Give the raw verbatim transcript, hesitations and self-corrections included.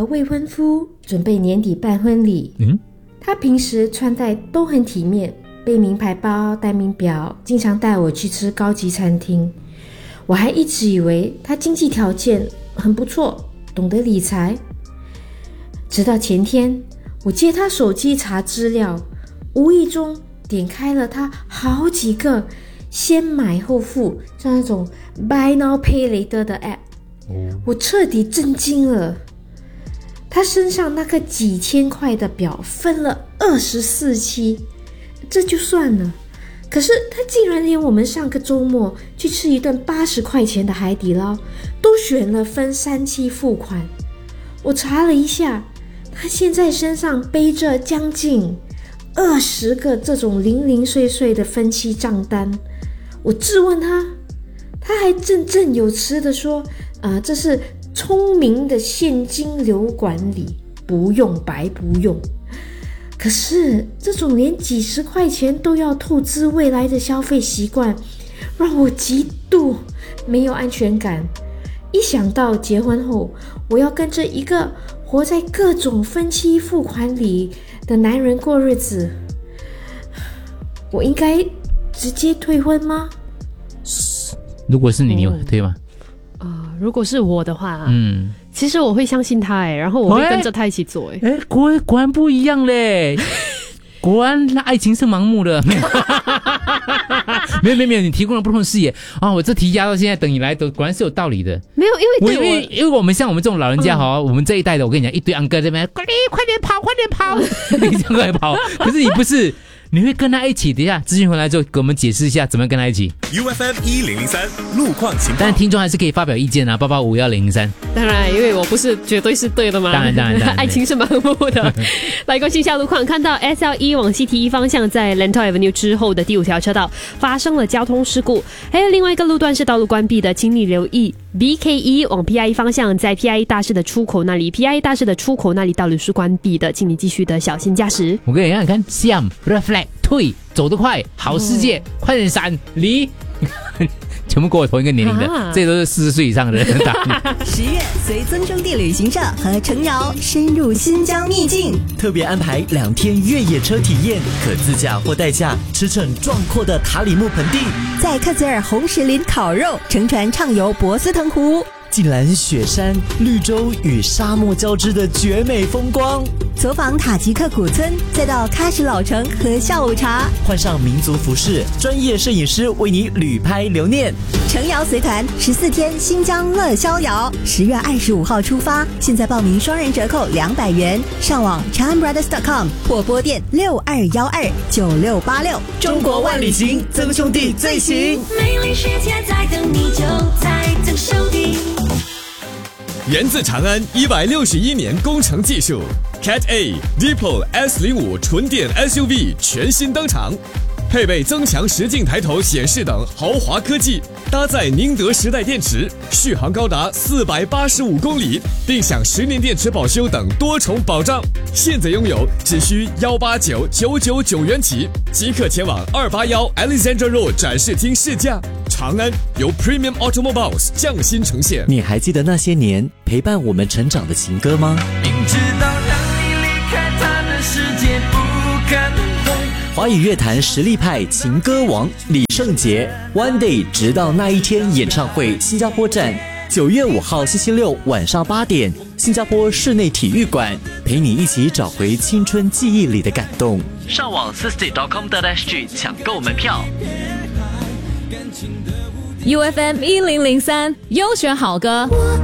未婚夫准备年底办婚礼，嗯，他平时穿戴都很体面，背名牌包，戴名表，经常带我去吃高级餐厅。我还一直以为他经济条件很不错，懂得理财。直到前天，我借他手机查资料，无意中点开了他好几个先买后付，像那种 Buy Now Pay Later 的 app， 我彻底震惊了。他身上那个几千块的表分了二十四期，这就算了，可是他竟然连我们上个周末去吃一顿八十块钱的海底捞都选了分三期付款。我查了一下，他现在身上背着将近二十个这种零零碎碎的分期账单。我质问他，他还振振有词地说，呃，这是聪明的现金流管理，不用白不用。可是这种连几十块钱都要透支未来的消费习惯，让我极度没有安全感。一想到结婚后我要跟着一个活在各种分期付款里的男人过日子，我应该直接退婚吗？ 如果是你，你会退吗？ 呃，如果是我的话，嗯，其实我会相信他哎，然后我会跟着他一起做哎， 哎，果果然不一样嘞，果然那爱情是盲目的。没有没有没有，你提供了不同的视野啊！我这题压到现在，等你来都果然是有道理的。 没有，因为对我因为因为我们像我们这种老人家哈、嗯，我们这一代的，我跟你讲，一堆安哥这边，快点快点跑，快点跑，你这样快跑。可是你不是。你会跟他一起？等一下，资讯回来之后，给我们解释一下怎么跟他一起。 U F M 一零零三路况情况， 但听众还是可以发表意见啊，八八五幺零零三。 当然，因为我不是绝对是对的嘛。 当然，当然，当然， 爱情是盲目的。来关心一下路况，看到 S L E 往西 T 一方向在 Lentor Avenue 之后的第五条车道发生了交通事故，还有另外一个路段是道路关闭的，请你留意。B K E 往 P I E 方向在 P I E 大厦的出口那里 ，P I E 大厦的出口那里道路是关闭的，请你继续的小心驾驶。 我跟你讲，看 Siam reflect 退。走得快，好世界，嗯、快点闪离！全部跟我同一个年龄的，啊、这都是四十岁以上的人。 十月，随尊兄弟旅行社和程瑶深入新疆秘境， 特别安排两天越野车体验，可自驾或代驾，驰骋壮阔的塔里木盆地， 在克孜尔红石林烤肉，乘船畅游博斯腾湖。 近览雪山、绿洲与沙漠交织的绝美风光， 走访塔吉克古村，再到喀什老城喝下午茶， 换上民族服饰，专业摄影师为你旅拍留念。 程瑶随团十四天新疆乐逍遥，十月二十五号出发，现在报名双人折扣两百元，上网 charmbrothers dot com 或拨电六二幺二九六八六。 中国万里行，曾兄弟最行， 美丽世界在等你，就在曾兄弟。 源自长安一百六十一年工程技术 Cat A Deepol S 零五 纯电 S U V 全新登场，配备增强实境抬头显示等豪华科技，搭载宁德时代电池，续航高达四百八十五公里，并享十年电池保修等多重保障。现在拥有只需一八九九九九元起，即刻前往二八一 Alexandra Road 展示厅试驾。长安由 Premium Automobiles 匠心呈现。 你还记得那些年陪伴我们成长的情歌吗？ 明知道让你离开他的世界不可能。 华语乐坛实力派情歌王李圣杰 One Day 直到那一天演唱会新加坡站，九月五号星期六晚上八点，新加坡室内体育馆，陪你一起找回青春记忆里的感动。 上网 sixty dot com dot s g 抢购门票。 U F M 一零零三优选好歌。